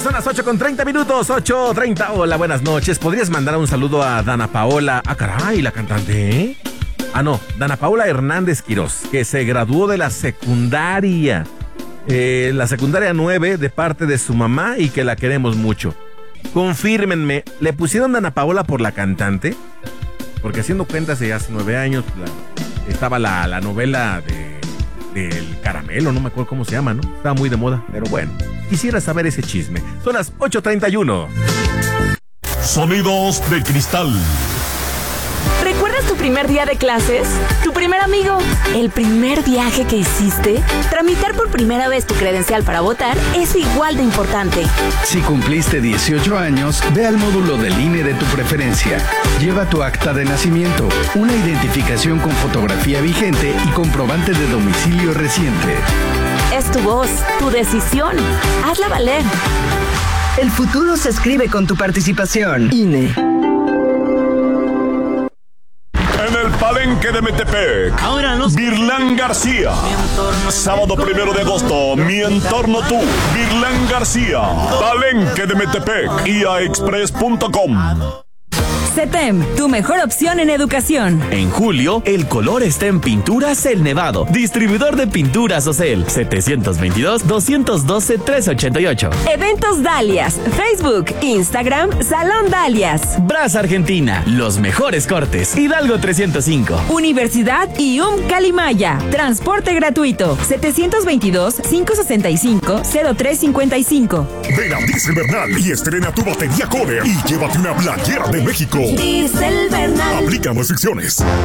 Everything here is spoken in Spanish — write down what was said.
son las 8:30. 8:30. Hola, buenas noches. ¿Podrías mandar un saludo a Dana Paola? Ah, caray, la cantante, ¿eh? Ah, no, Dana Paola Hernández Quirós, que se graduó de la secundaria. La secundaria 9 de parte de su mamá y que la queremos mucho. Confírmenme, ¿le pusieron Dana Paola por la cantante? Porque haciendo cuentas, hace 9 años estaba la novela del Caramelo, no me acuerdo cómo se llama, ¿no? Estaba muy de moda, pero bueno, quisiera saber ese chisme. Son las 8:31. Sonidos de cristal. ¿Recuerdas tu primer día de clases? ¿Tu primer amigo? ¿El primer viaje que hiciste? Tramitar por primera vez tu credencial para votar es igual de importante. Si cumpliste 18 años, ve al módulo del INE de tu preferencia. Lleva tu acta de nacimiento, una identificación con fotografía vigente y comprobante de domicilio reciente. Es tu voz, tu decisión. Hazla valer. El futuro se escribe con tu participación. INE. En el Palenque de Metepec, Virlán García. Sábado 1 de agosto, Mi Entorno Tú. Virlán García, Palenque de Metepec, iaexpress.com. CETEM, tu mejor opción en educación. En julio, el color está en Pinturas El Nevado. Distribuidor de pinturas Ocel. 722-212-388. Eventos Dalias. Facebook, Instagram, Salón Dalias. Bras Argentina. Los mejores cortes. Hidalgo 305. Universidad IUM Calimaya. Transporte gratuito. 722-565-0355. Ven a Diesel Bernal y estrena tu batería Kohler y llévate una playera de México. Diesel Bernal. Aplican restricciones.